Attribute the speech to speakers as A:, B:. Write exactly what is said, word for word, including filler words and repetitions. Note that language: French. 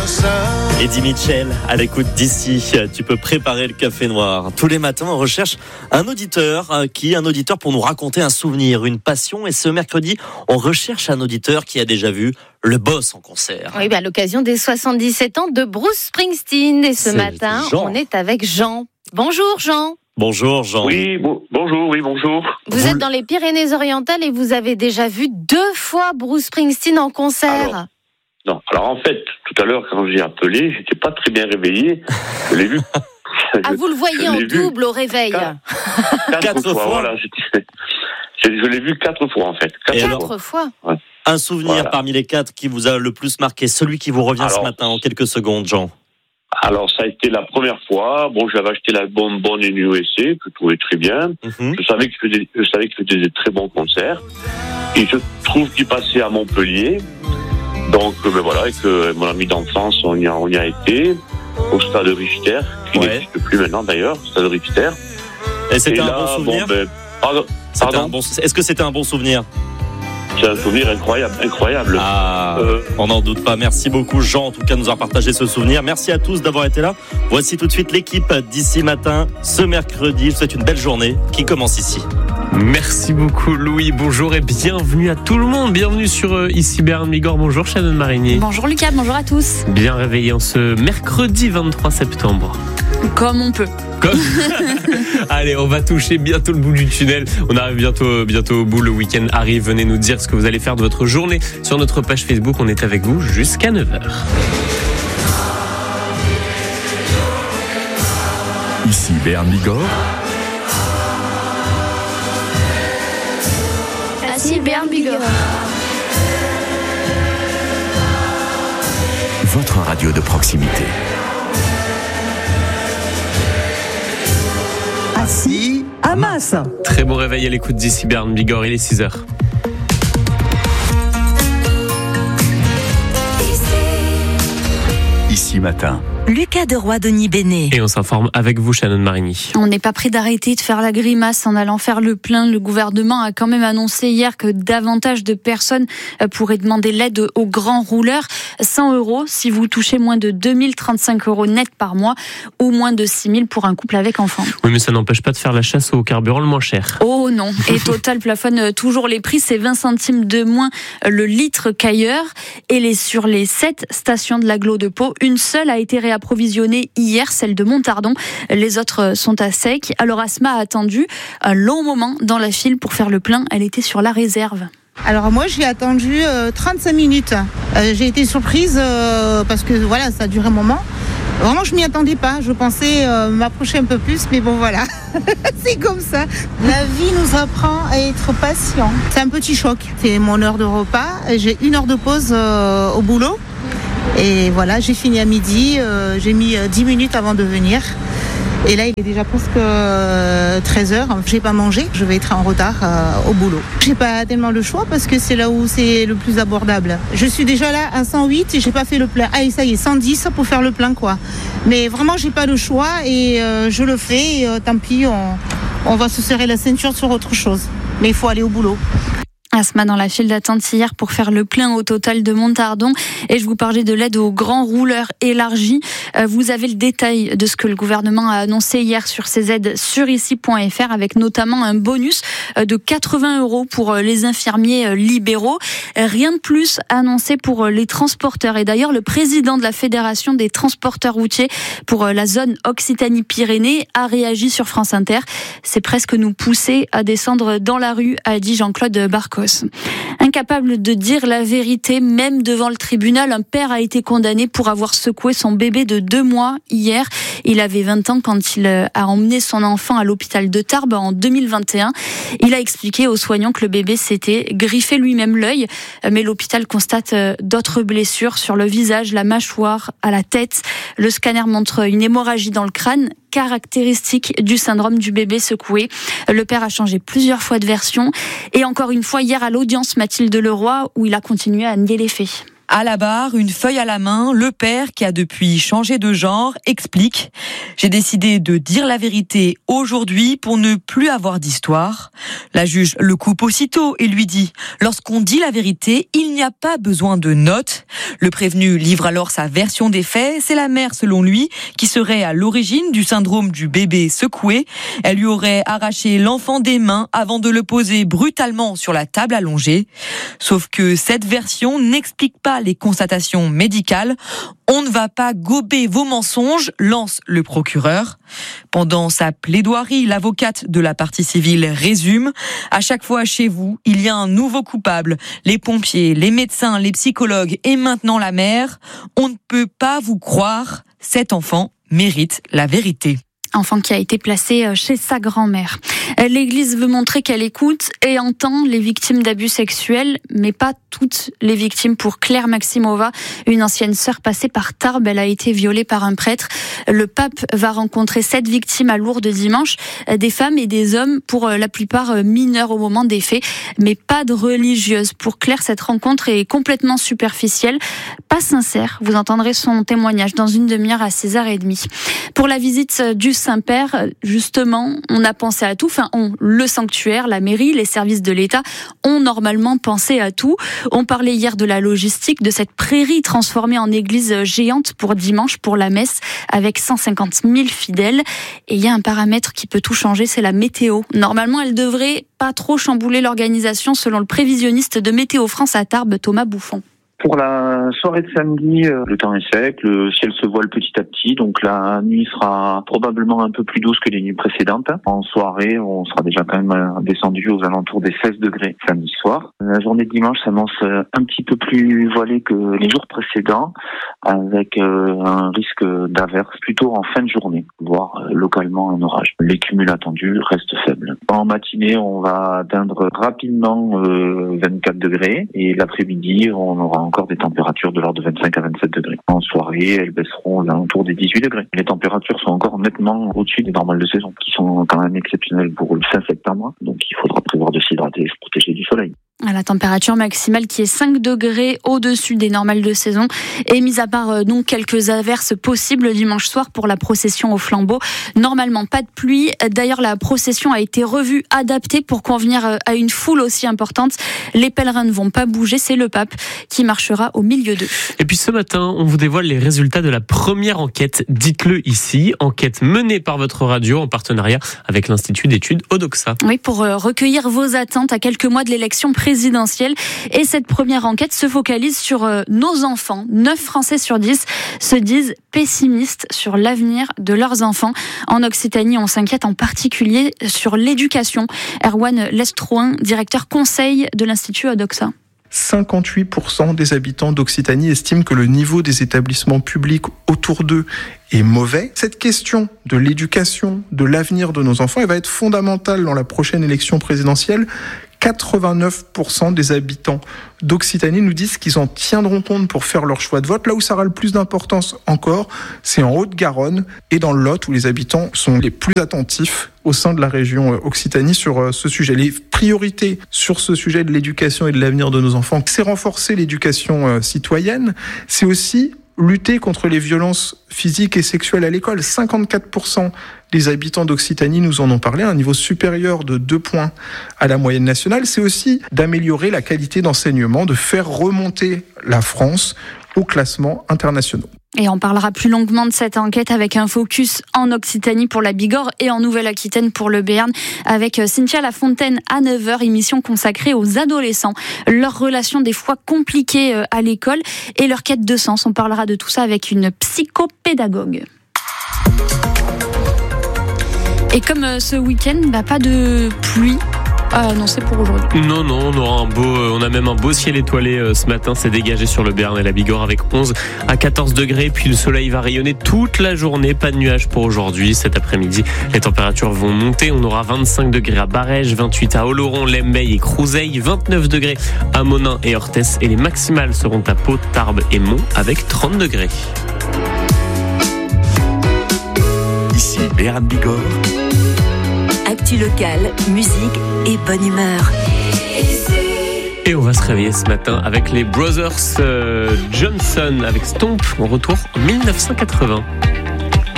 A: Eddie Mitchell, à l'écoute d'ici, tu peux préparer le café noir. Tous les matins, on recherche un auditeur qui, un auditeur pour nous raconter un souvenir, une passion. Et ce mercredi, on recherche un auditeur qui a déjà vu le boss en concert.
B: Oui, bah à l'occasion des soixante-dix-sept ans de Bruce Springsteen. Et ce
A: C'est
B: matin,
A: Jean.
B: on est avec Jean. Bonjour Jean.
A: Bonjour Jean.
C: Oui, bon, bonjour, oui, bonjour.
B: Vous, vous êtes dans les Pyrénées-Orientales et vous avez déjà vu deux fois Bruce Springsteen en concert.
C: Alors, non, alors en fait, tout à l'heure, quand j'ai appelé, j'étais pas très bien réveillé. Je l'ai vu.
B: Ah, vous le voyez en double au réveil.
C: Quatre, quatre, quatre fois, fois, voilà. C'était, je l'ai vu quatre fois, en fait.
B: Quatre, quatre fois
C: ouais.
A: Un souvenir voilà. Parmi les quatre qui vous a le plus marqué, celui qui vous revient alors, ce matin en quelques secondes, Jean.
C: Alors, ça a été la première fois. Bon, j'avais acheté l'album Born in U S A, que je trouvais très bien. Mm-hmm. Je savais qu'il faisait, je savais qu'il faisait des très bons concerts. Et je trouve qu'il passait à Montpellier. Donc, ben voilà, avec euh, mon ami d'enfance, on y a, on y a été, au stade Richter, qui ouais. n'existe plus maintenant d'ailleurs, stade Richter.
A: Et c'était Et un là, bon souvenir bon, ben, pardon, pardon. Un bon, Est-ce que c'était un bon souvenir ?
C: C'est un souvenir incroyable, incroyable.
A: Ah, euh, on n'en doute pas. Merci beaucoup, Jean, en tout cas, de nous avoir partagé ce souvenir. Merci à tous d'avoir été là. Voici tout de suite l'équipe d'ici matin, ce mercredi. Je vous souhaite une belle journée qui commence ici.
D: Merci beaucoup, Louis. Bonjour et bienvenue à tout le monde. Bienvenue sur euh, Ici Béarn Bigorre. Bonjour, Shannon Marigny.
B: Bonjour, Lucas. Bonjour à tous.
D: Bien réveillé en ce mercredi vingt-trois septembre.
B: Comme on peut.
D: Comme... Allez, on va toucher bientôt le bout du tunnel. On arrive bientôt, bientôt au bout. Le week-end arrive. Venez nous dire ce que vous allez faire de votre journée sur notre page Facebook. On est avec vous jusqu'à neuf heures.
E: Ici Béarn Bigorre.
F: Ici Béarn Bigorre.
E: Votre radio de proximité.
G: Assis à Masse.
D: Très bon réveil à l'écoute d'ici Béarn Bigorre, il est six heures.
E: Ici matin.
G: Lucas Deroy, Denis Bénet.
D: Et on s'informe avec vous, Shannon Marigny.
B: On n'est pas prêt d'arrêter de faire la grimace en allant faire le plein. Le gouvernement a quand même annoncé hier que davantage de personnes pourraient demander l'aide aux grands rouleurs. cent euros si vous touchez moins de deux mille trente-cinq euros net par mois ou moins de six mille pour un couple avec enfant.
D: Oui, mais ça n'empêche pas de faire la chasse au carburant le moins cher.
B: Oh non. Et Total plafonne toujours les prix. C'est vingt centimes de moins le litre qu'ailleurs. Et les, sur les sept stations de l'agglo de Pau, une seule a été réapprovisionné hier, celle de Montardon. Les autres sont à sec. Alors Asma a attendu un long moment dans la file pour faire le plein. Elle était sur la réserve.
H: Alors moi j'ai attendu euh, trente-cinq minutes. Euh, j'ai été surprise euh, parce que voilà, ça a duré un moment. Vraiment je m'y attendais pas. Je pensais euh, m'approcher un peu plus, mais bon voilà. C'est comme ça. La vie nous apprend à être patient. C'est un petit choc. C'est mon heure de repas. J'ai une heure de pause euh, au boulot. Et voilà, j'ai fini à midi, euh, j'ai mis dix minutes avant de venir. Et là, il est déjà presque euh, treize heures. Je n'ai pas mangé, je vais être en retard euh, au boulot. Je n'ai pas tellement le choix parce que c'est là où c'est le plus abordable. Je suis déjà là à cent huit et je n'ai pas fait le plein. Ah, et ça y est, cent dix pour faire le plein, quoi. Mais vraiment, je n'ai pas le choix et euh, je le fais. Et, euh, tant pis, on, on va se serrer la ceinture sur autre chose. Mais il faut aller au boulot.
B: Asma dans la file d'attente hier pour faire le plein au Total de Montardon. Et je vous parlais de l'aide aux grands rouleurs élargie. Vous avez le détail de ce que le gouvernement a annoncé hier sur ces aides sur ici point f r avec notamment un bonus de quatre-vingts euros pour les infirmiers libéraux. Rien de plus annoncé pour les transporteurs. Et d'ailleurs, le président de la Fédération des transporteurs routiers pour la zone Occitanie-Pyrénées a réagi sur France Inter. C'est presque nous pousser à descendre dans la rue, a dit Jean-Claude Barcos. Incapable de dire la vérité, même devant le tribunal, un père a été condamné pour avoir secoué son bébé de deux mois hier. Il avait vingt ans quand il a emmené son enfant à l'hôpital de Tarbes en deux mille vingt et un. Il a expliqué aux soignants que le bébé s'était griffé lui-même l'œil, mais l'hôpital constate d'autres blessures sur le visage, la mâchoire, à la tête. Le scanner montre une hémorragie dans le crâne, caractéristique du syndrome du bébé secoué. Le père a changé plusieurs fois de version et encore une fois hier à l'audience Mathilde Leroy où il a continué à nier les faits.
G: À la barre, une feuille à la main, le père, qui a depuis changé de genre, explique « J'ai décidé de dire la vérité aujourd'hui pour ne plus avoir d'histoire ». La juge le coupe aussitôt et lui dit « Lorsqu'on dit la vérité, il n'y a pas besoin de notes ». Le prévenu livre alors sa version des faits. C'est la mère, selon lui, qui serait à l'origine du syndrome du bébé secoué. Elle lui aurait arraché l'enfant des mains avant de le poser brutalement sur la table allongée. Sauf que cette version n'explique pas les constatations médicales. On ne va pas gober vos mensonges, lance le procureur. Pendant sa plaidoirie, l'avocate de la partie civile résume « À chaque fois chez vous, il y a un nouveau coupable. Les pompiers, les médecins, les psychologues et maintenant la mère. On ne peut pas vous croire. Cet enfant mérite la vérité. »
B: Enfant qui a été placé chez sa grand-mère. L'Église veut montrer qu'elle écoute et entend les victimes d'abus sexuels, mais pas toutes les victimes. Pour Claire Maximova, une ancienne sœur passée par Tarbes, elle a été violée par un prêtre. Le pape va rencontrer sept victimes à Lourdes dimanche, des femmes et des hommes, pour la plupart mineurs au moment des faits, mais pas de religieuses. Pour Claire, cette rencontre est complètement superficielle, pas sincère. Vous entendrez son témoignage dans une demi-heure à seize heures trente. Pour la visite du Saint-Père, justement, on a pensé à tout. Enfin, on, le sanctuaire, la mairie, les services de l'État ont normalement pensé à tout. On parlait hier de la logistique, de cette prairie transformée en église géante pour dimanche, pour la messe, avec cent cinquante mille fidèles. Et il y a un paramètre qui peut tout changer, c'est la météo. Normalement, elle devrait pas trop chambouler l'organisation, selon le prévisionniste de Météo France à Tarbes, Thomas Bouffon.
F: Pour la soirée de samedi, le temps est sec, le ciel se voile petit à petit, donc la nuit sera probablement un peu plus douce que les nuits précédentes. En soirée, on sera déjà quand même descendu aux alentours des seize degrés samedi soir. La journée de dimanche s'annonce un petit peu plus voilée que les jours précédents, avec un risque d'averse plutôt en fin de journée, voire localement un orage. Les cumuls attendus restent faibles. En matinée, on va atteindre rapidement vingt-quatre degrés et l'après-midi, on aura encore des températures de l'ordre de vingt-cinq à vingt-sept degrés. En soirée, elles baisseront autour des dix-huit degrés. Les températures sont encore nettement au-dessus des normales de saison, qui sont quand même exceptionnelles pour le fin septembre. Donc il faudra prévoir de s'hydrater et se protéger du soleil.
B: La température maximale qui est cinq degrés au-dessus des normales de saison. Et mis à part donc quelques averses possibles dimanche soir pour la procession au flambeau, normalement pas de pluie. D'ailleurs, la procession a été revue, adaptée pour convenir à une foule aussi importante. Les pèlerins ne vont pas bouger, c'est le pape qui marchera au milieu d'eux.
D: Et puis ce matin, on vous dévoile les résultats de la première enquête, dites-le ici, enquête menée par votre radio en partenariat avec l'Institut d'études Odoxa.
B: Oui, pour recueillir vos attentes à quelques mois de l'élection présidentielle. présidentielle. Et cette première enquête se focalise sur euh, nos enfants. neuf Français sur dix se disent pessimistes sur l'avenir de leurs enfants. En Occitanie, on s'inquiète en particulier sur l'éducation. Erwan Lestroin, directeur conseil de l'Institut Odoxa.
I: cinquante-huit pour cent des habitants d'Occitanie estiment que le niveau des établissements publics autour d'eux est mauvais. Cette question de l'éducation, de l'avenir de nos enfants, elle va être fondamentale dans la prochaine élection présidentielle. quatre-vingt-neuf pour cent des habitants d'Occitanie nous disent qu'ils en tiendront compte pour faire leur choix de vote. Là où ça aura le plus d'importance encore, c'est en Haute-Garonne et dans le Lot, où les habitants sont les plus attentifs au sein de la région Occitanie sur ce sujet. Les priorités sur ce sujet de l'éducation et de l'avenir de nos enfants, c'est renforcer l'éducation citoyenne, c'est aussi lutter contre les violences physiques et sexuelles à l'école. cinquante-quatre pour cent des habitants d'Occitanie nous en ont parlé, à un niveau supérieur de deux points à la moyenne nationale. C'est aussi d'améliorer la qualité d'enseignement, de faire remonter la France aux classements internationaux.
B: Et on parlera plus longuement de cette enquête avec un focus en Occitanie pour la Bigorre et en Nouvelle-Aquitaine pour le Béarn avec Cynthia Lafontaine à neuf heures, émission consacrée aux adolescents, leurs relations des fois compliquées à l'école et leur quête de sens. On parlera de tout ça avec une psychopédagogue. Et comme ce week-end, bah, pas de pluie. Ah non, c'est pour aujourd'hui.
D: Non, non, on aura un beau, on a même un beau ciel étoilé ce matin. C'est dégagé sur le Béarn et la Bigorre avec onze à quatorze degrés. Puis le soleil va rayonner toute la journée. Pas de nuages pour aujourd'hui. Cet après-midi, les températures vont monter. On aura vingt-cinq degrés à Barèges, vingt-huit à Oloron, Lembeil et Crouseille, vingt-neuf degrés à Monin et Orthès. Et les maximales seront à Pau, Tarbes et Mont avec trente degrés.
E: Ici Béarn Bigorre.
G: Actu locale, musique et bonne humeur.
D: Et Et on va se réveiller ce matin avec les Brothers euh, Johnson avec Stomp. On retourne en mille neuf cent quatre-vingts.